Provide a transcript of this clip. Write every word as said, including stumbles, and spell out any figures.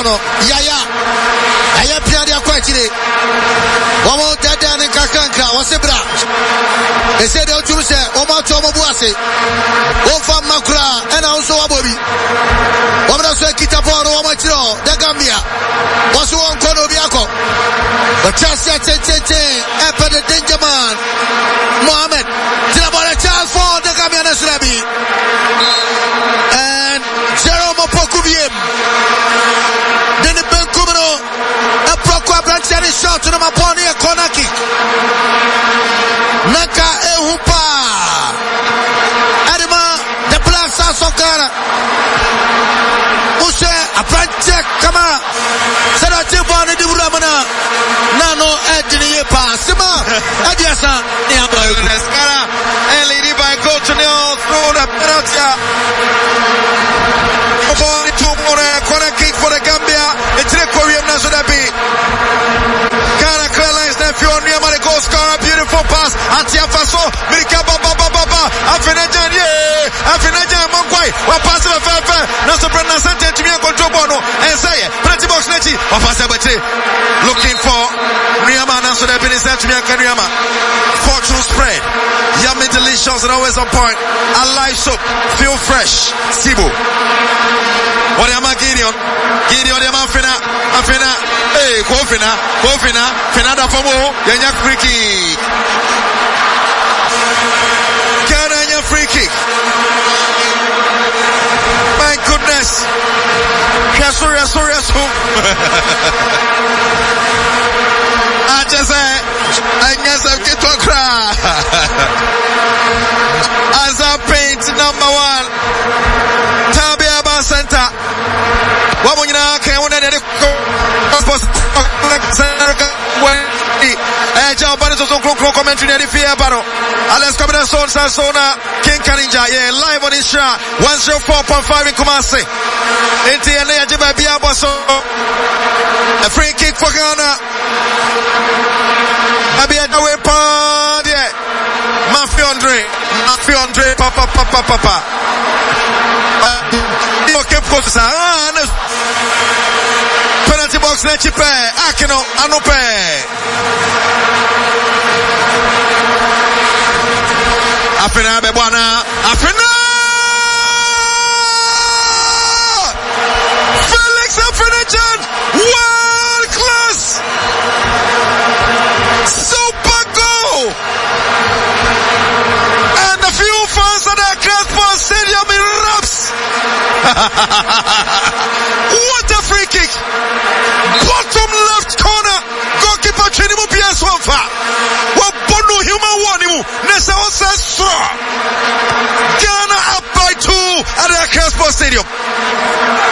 no yaya aya pia dia kwa chire womo dada ne kakanka wasebra ese de oturu se womo to womo buase wofa makura ena unso wabobi womra so kita boro womo chiro da Gambia waso won kono bi akọ Ochasia Tete Epa the danger man Mohammed Tilabora Charles for the Gambia Nasrabi and Jerome Pokubiem then the Benkumino a Prokwa branch and shot to the Maponi a corner kick Naka Ehupa Adima the Black Sasokara Ushe a branch Kamara Sarati Bani di Ramana Nano Edini Pasima Adiasa Niamba Skara and Lady by Coach Neil through the penalty. Two more corner kick for the Gambia. It's a Korean Nazodabi. Kana Krella is nephew on Niamare goal scorer. Beautiful pass. Atia Faso. Mirika Baba Baba. Afinajan ye. Afinajan Mongwai. Wa pass the fair. Nasa Brana Sante to me control bono. And say Pretty Box Nechi. Wa pass the looking for Niama Nazodabi is that to me Kanyama. Fortune spread. Yummy, delicious, and always on point. A live soap. Feel fresh. Sibu. What am I Gideon? Gideon, the Mafina, Mafina, hey, Kofina, Kofina, Finada Fomo, Yanya free kick. Cananya free kick. My goodness. Yasu, Yasu, Yasu. I just said, I guess I'll get to a cry. As I paint number one. Tabia Center. Wamuna can one of the Joe Bannis on Clock commentary in the fear battle. Alex Cabana Son Sasona, King Kaninja, yeah, live on his show, one oh four point five in Kumasi. In T N A, Jiba Biabaso. A free kick for Ghana. Abia Dawe Pond, yeah. Mafia Andre, Mafia Andre, Papa, Papa, Papa. Okay, because penalty box Nechipe, Akino, Anupe. Afina Bebwana, Afina! Felix Afinajan, world class! Super goal! And a few fans at the Crespo Stadium erupts. What a free kick! Bottom left corner. Goalkeeper Chinimu Piaswafa. What Bono human one Nessa was so. Ghana up by two at the Crespo Stadium.